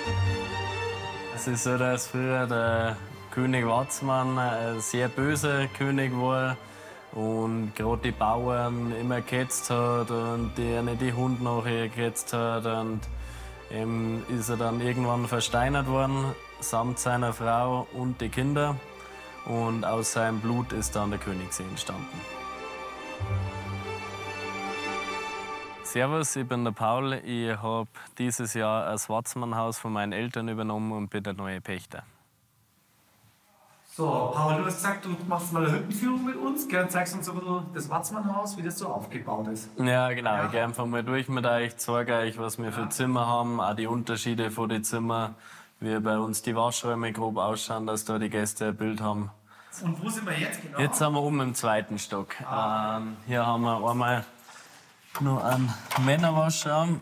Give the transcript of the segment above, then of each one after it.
Es ist so, dass früher der König Watzmann ein sehr böser König war und gerade die Bauern immer gehetzt hat und die Hunde nachher gehetzt hat. Und ist er dann irgendwann versteinert worden, samt seiner Frau und die Kinder. Und aus seinem Blut ist dann der Königssee entstanden. Servus, ich bin der Paul. Ich habe dieses Jahr das Watzmannhaus von meinen Eltern übernommen und bin der neue Pächter. So, Paul, du hast gesagt, du machst mal eine Hüttenführung mit uns. Gern zeigst uns so ein bisschen das Watzmannhaus, wie das so aufgebaut ist. Ja, genau. Ich gehe einfach mal durch mit euch, zeige euch, was wir für Zimmer haben, auch die Unterschiede von den Zimmern, wie bei uns die Waschräume grob ausschauen, dass da die Gäste ein Bild haben. Und wo sind wir jetzt genau? Jetzt sind wir oben im 2. Stock. Hier haben wir einmal noch einen Männerwaschraum.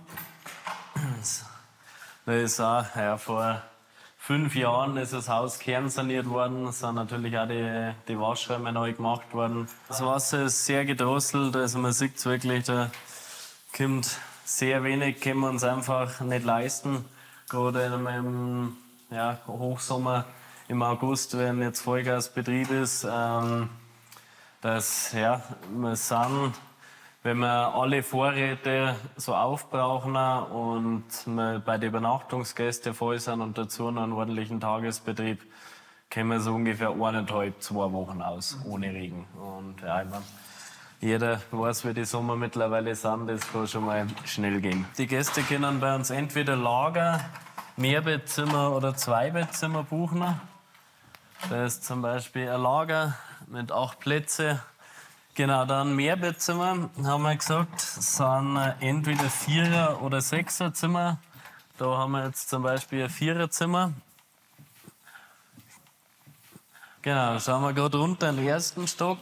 Da ist auch, ja, vor 5 Jahren ist das Haus kernsaniert worden, es sind natürlich auch die Waschräume neu gemacht worden. Das Wasser ist sehr gedrosselt, also man sieht es wirklich, da kommt sehr wenig, können wir uns einfach nicht leisten. Gerade im Hochsommer, im August, wenn jetzt Vollgasbetrieb ist, wir sind, wenn wir alle Vorräte so aufbrauchen und wir bei den Übernachtungsgästen voll sind und dazu noch einen ordentlichen Tagesbetrieb, kommen wir so ungefähr 1,5, 2 Wochen aus, ohne Regen. Und ja, ich meine, jeder weiß, wie die Sommer mittlerweile sind, das kann schon mal schnell gehen. Die Gäste können bei uns entweder Lager, Mehrbettzimmer oder Zweibettzimmer buchen. Da ist zum Beispiel ein Lager mit 8 Plätzen. Genau, dann Mehrbettzimmer, haben wir gesagt, sind entweder 4er- oder 6er-Zimmer. Da haben wir jetzt zum Beispiel ein 4er-Zimmer. Genau, schauen wir gerade runter in den 1. Stock.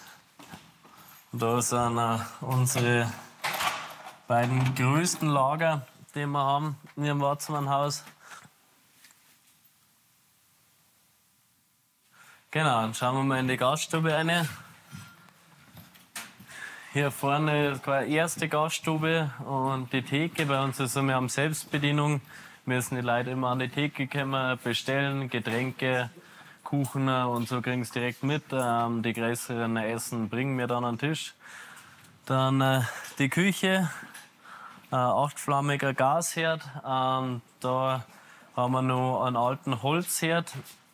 Da sind unsere beiden größten Lager, die wir haben in ihrem Watzmannhaus. Genau, dann schauen wir mal in die Gaststube rein. Hier vorne ist die erste Gaststube und die Theke. Bei uns ist so, wir haben Selbstbedienung. Müssen die Leute immer an die Theke kommen, bestellen, Getränke, Kuchen und so kriegen sie direkt mit. Die größeren Essen bringen wir dann an den Tisch. Dann die Küche, 8-flammiger Gasherd. Da haben wir noch einen alten Holzherd.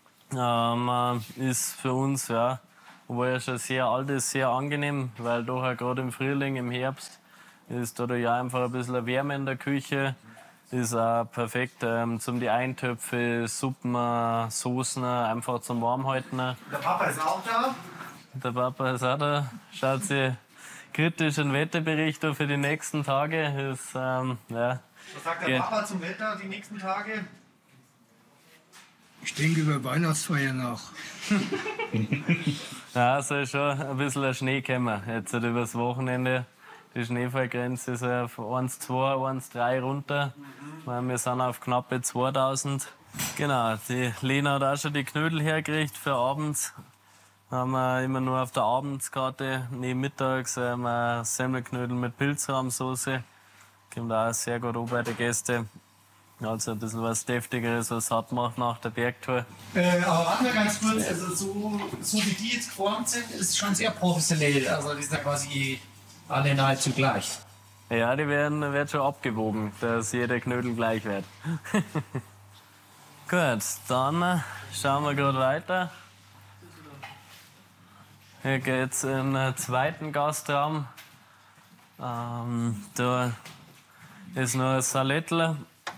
Ist für uns, ja, obwohl er schon sehr alt ist, sehr angenehm, weil doch gerade im Frühling, im Herbst ist da ja einfach ein bisschen Wärme in der Küche. Ist auch perfekt zum die Eintöpfe, Suppen, Soßen einfach zum Warmhalten. Der Papa ist auch da. Der Papa ist auch da. Schaut sich kritisch einen Wetterbericht für die nächsten Tage. Ist, ja, Was sagt der Papa zum Wetter die nächsten Tage? Ich denke über Weihnachtsfeier nach. Ja, soll schon ein bisschen Schnee kommen. Jetzt übers Wochenende. Die Schneefallgrenze ist auf 1,2, 1,3 runter. Wir sind auf knappe 2000. Genau, die Lena hat auch schon die Knödel hergekriegt für abends. Haben wir immer nur auf der Abendskarte. Neben mittags Semmelknödel mit Pilzrahmsoße. Kommt auch sehr gut an bei den Gästen. Also ein bisschen was Deftigeres, was satt macht nach der Bergtour. Aber warte mal ganz kurz, also so wie die jetzt geformt sind, ist schon sehr professionell. Also die sind ja quasi alle nahezu gleich. Ja, die werden schon abgewogen, dass jeder Knödel gleich wird. Gut, dann schauen wir gerade weiter. Hier geht's in den 2. Gastraum. Da ist noch ein Salettl.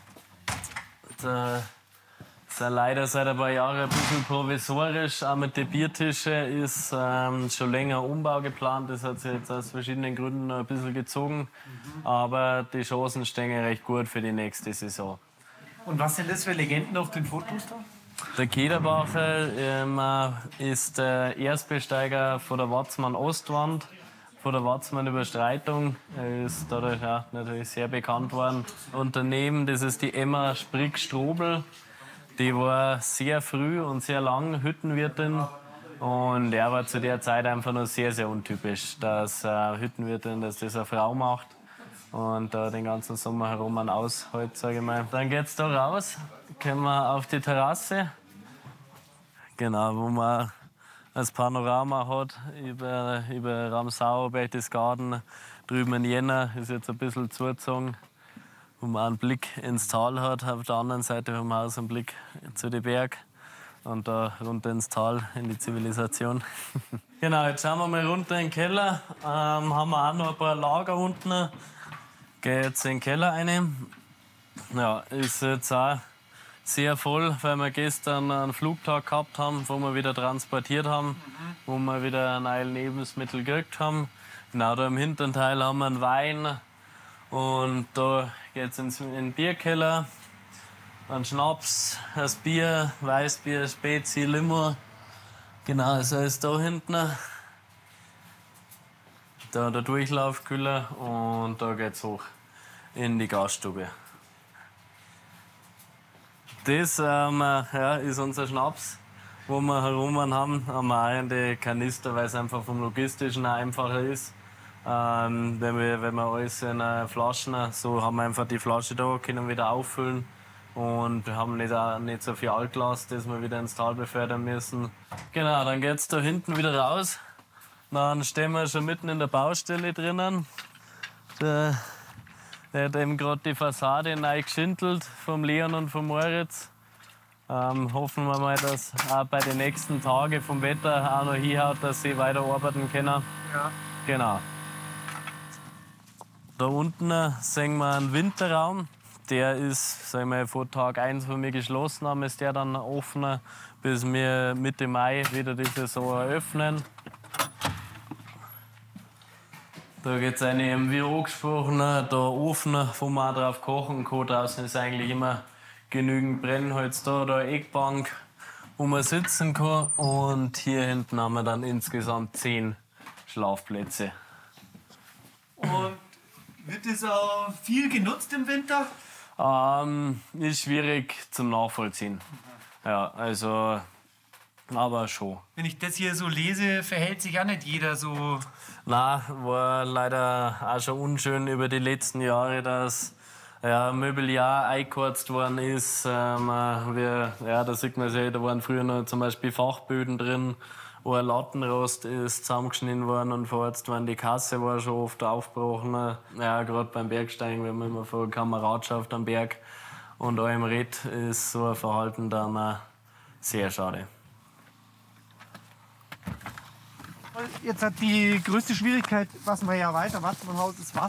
Da ist leider seit ein paar Jahren ein bisschen provisorisch. Auch mit den Biertischen ist schon länger Umbau geplant. Das hat sich jetzt aus verschiedenen Gründen noch ein bisschen gezogen. Aber die Chancen stehen recht gut für die nächste Saison. Und was sind das für Legenden auf den Fotos da? Der Kederbacher ist der Erstbesteiger von der Watzmann-Ostwand, von der Watzmann-Überstreitung. Er ist dadurch auch natürlich sehr bekannt worden. Und daneben, das ist die Emma Sprick-Strobel. Die war sehr früh und sehr lang Hüttenwirtin. Und er war zu der Zeit einfach nur sehr, sehr untypisch, dass Hüttenwirtin, dass das eine Frau macht. und den ganzen Sommer herum aushält, sage ich mal. Dann geht's da raus, können wir auf die Terrasse, genau, wo man das Panorama hat über Ramsau, Berchtesgaden, drüben in Jena ist jetzt ein bisschen zugezogen, wo man einen Blick ins Tal hat. Auf der anderen Seite vom Haus einen Blick zu den Berg und da runter ins Tal, in die Zivilisation. Genau, jetzt schauen wir mal runter in den Keller. Haben wir auch noch ein paar Lager unten. Gehe jetzt in den Keller rein. Ja, ist jetzt auch sehr voll, weil wir gestern einen Flugtag gehabt haben, wo wir wieder transportiert haben, wo wir wieder neue Lebensmittel gekriegt haben. Genau, da im hinteren Teil haben wir einen Wein und da geht es in den Bierkeller. Ein Schnaps, ein Bier, Weißbier, Spezi, Limo. Genau, so ist da hinten. Da der Durchlaufkühler und da geht's hoch in die Gaststube. Das ist unser Schnaps, wo wir herum haben. Haben wir auch in die Kanister, weil es einfach vom Logistischen auch einfacher ist. Wenn wir alles in Flaschen, so haben wir einfach die Flasche da, können wieder auffüllen. Und wir haben nicht so viel Altglas, das wir wieder ins Tal befördern müssen. Genau, dann geht's da hinten wieder raus. Dann stehen wir schon mitten in der Baustelle drinnen. Der hat eben gerade die Fassade neu geschintelt vom Leon und vom Moritz. Hoffen wir mal, dass auch bei den nächsten Tagen vom Wetter auch noch hinhaut, dass sie weiterarbeiten können. Ja. Genau. Da unten sehen wir einen Winterraum. Der ist, sagen wir, von Tag 1, wo wir geschlossen haben, ist der dann offen, bis wir Mitte Mai wieder die Saison eröffnen. Da geht es einem, wie angesprochen, der Ofen, wo man auch drauf kochen kann. Draußen ist eigentlich immer genügend Brennholz da, Eckbank, wo man sitzen kann. Und hier hinten haben wir dann insgesamt 10 Schlafplätze. Und wird das auch viel genutzt im Winter? Ist schwierig zum Nachvollziehen. Ja, also, aber schon. Wenn ich das hier so lese, verhält sich auch nicht jeder so. Nein, war leider auch schon unschön über die letzten Jahre, dass Mobiliar eingekürzt worden ist. Da sieht man ja, da waren früher noch zum Beispiel Fachböden drin, wo ein Lattenrost ist zusammengeschnitten worden und verheizt worden. Die Kasse war schon oft aufgebrochen. Ja, gerade beim Bergsteigen, wenn man immer von Kameradschaft am Berg und allem redet, ist so ein Verhalten dann sehr schade. Jetzt hat die größte Schwierigkeit, was man ja weiter, Wassermann-Haus ist Wasser.